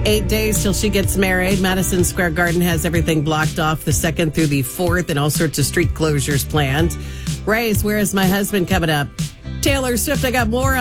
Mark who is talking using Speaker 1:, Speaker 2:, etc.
Speaker 1: 8 days till she gets married. Madison Square Garden has everything blocked off the 2nd through the 4th and all sorts of street closures planned. Ray's Where Is My Husband coming up. Taylor Swift, I got more